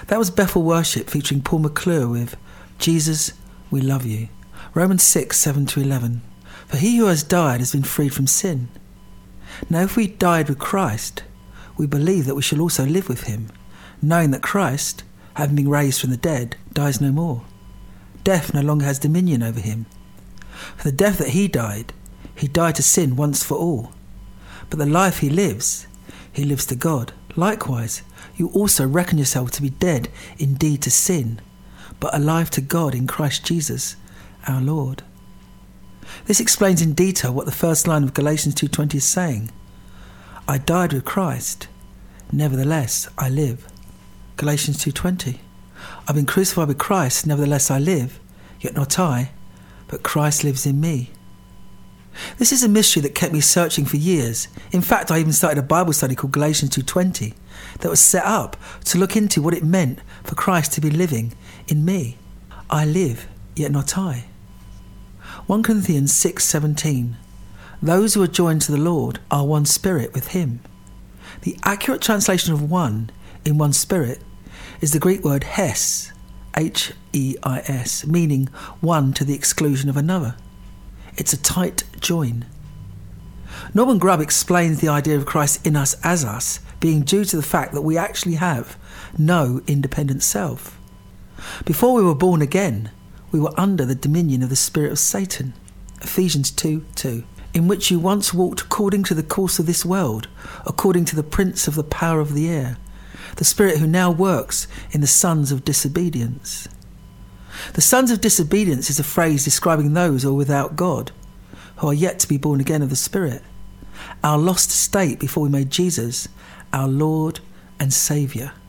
That was Bethel Worship featuring Paul McClure with Jesus, We Love You. Romans 6, 7-11. For he who has died has been freed from sin. Now if we died with Christ, we believe that we shall also live with him, knowing that Christ, having been raised from the dead, dies no more. Death no longer has dominion over him. For the death that he died to sin once for all. But the life he lives to God. Likewise, you also reckon yourself to be dead indeed to sin, but alive to God in Christ Jesus, our Lord. This explains in detail what the first line of Galatians 2:20 is saying. I died with Christ, nevertheless I live. Galatians 2:20. I've been crucified with Christ, nevertheless I live, yet not I, but Christ lives in me. This is a mystery that kept me searching for years. In fact, I even started a Bible study called Galatians 2:20 that was set up to look into what it meant for Christ to be living in me. I live, yet not I. 1 Corinthians 6:17. Those who are joined to the Lord are one spirit with him. The accurate translation of one in one spirit is the Greek word hes, H-E-I-S, meaning one to the exclusion of another. It's a tight join. Norman Grubb explains the idea of Christ in us as us being due to the fact that we actually have no independent self. Before we were born again, we were under the dominion of the spirit of Satan, Ephesians 2:2, in which you once walked according to the course of this world, according to the prince of the power of the air, the spirit who now works in the sons of disobedience. The sons of disobedience is a phrase describing those who are without God, who are yet to be born again of the Spirit, our lost state before we made Jesus our Lord and Saviour.